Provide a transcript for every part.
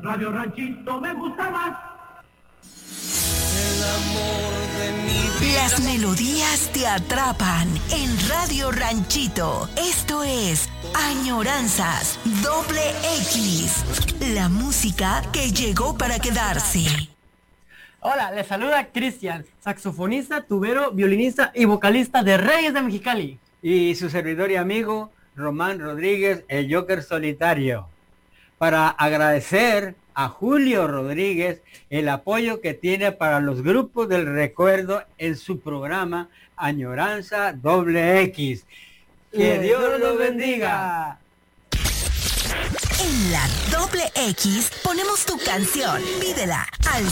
Radio Ranchito me gusta más. El amor de mi vida. Las melodías te atrapan en Radio Ranchito. Esto es Añoranzas X. La música que llegó para quedarse. Hola, les saluda Cristian, saxofonista, tubero, violinista y vocalista de Reyes de Mexicali. Y su servidor y amigo Román Rodríguez, el Joker Solitario, para agradecer a Julio Rodríguez el apoyo que tiene para los grupos del recuerdo en su programa Añoranza X. Que Dios los bendiga. En la X ponemos tu canción. Pídela al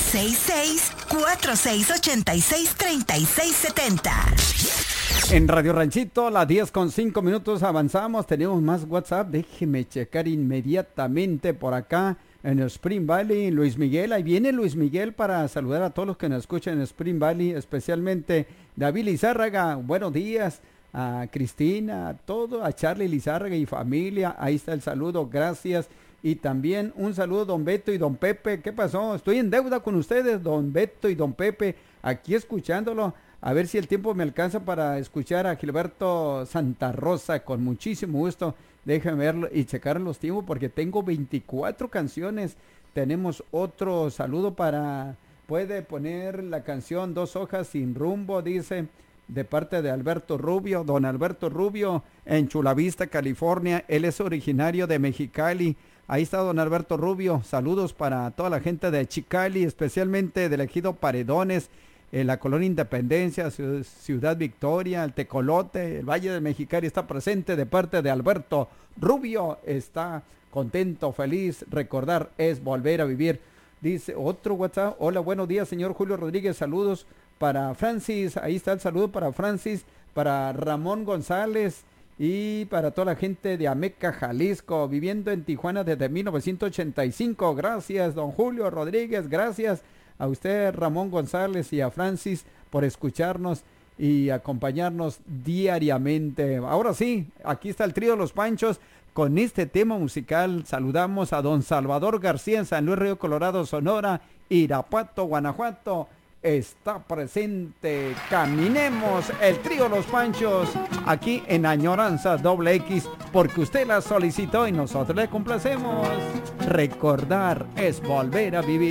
66-4686-3670. En Radio Ranchito, las 10:05 avanzamos. Tenemos más WhatsApp. Déjeme checar inmediatamente por acá en Spring Valley. Luis Miguel, ahí viene Luis Miguel para saludar a todos los que nos escuchan en Spring Valley, especialmente David Lizárraga. Buenos días. A Cristina, a todo, a Charlie Lizárraga y familia, ahí está el saludo, gracias. Y también un saludo don Beto y don Pepe. ¿Qué pasó? Estoy en deuda con ustedes, don Beto y don Pepe, aquí escuchándolo. A ver si el tiempo me alcanza para escuchar a Gilberto Santa Rosa, con muchísimo gusto. Déjenme verlo y checar los tiempos porque tengo 24 canciones. Tenemos otro saludo para, puede poner la canción Dos hojas sin rumbo, dice, de parte de Alberto Rubio, don Alberto Rubio, en Chula Vista, California. Él es originario de Mexicali. Ahí está don Alberto Rubio. Saludos para toda la gente de Chicali, especialmente del ejido Paredones, la colonia Independencia, Ciudad Victoria, el Tecolote, el Valle de Mexicali está presente de parte de Alberto Rubio. Está contento, feliz. Recordar es volver a vivir. Dice otro WhatsApp. Hola, buenos días, señor Julio Rodríguez. Saludos para Francis, ahí está el saludo para Francis, para Ramón González y para toda la gente de Ameca, Jalisco, viviendo en Tijuana desde 1985. Gracias, don Julio Rodríguez, gracias a usted, Ramón González, y a Francis por escucharnos y acompañarnos diariamente. Ahora sí, aquí está el trío Los Panchos con este tema musical. Saludamos a don Salvador García en San Luis Río Colorado, Sonora, Irapuato, Guanajuato. Está presente. Caminemos, el trío Los Panchos, aquí en Añoranza X, porque usted la solicitó y nosotros le complacemos. Recordar es volver a vivir.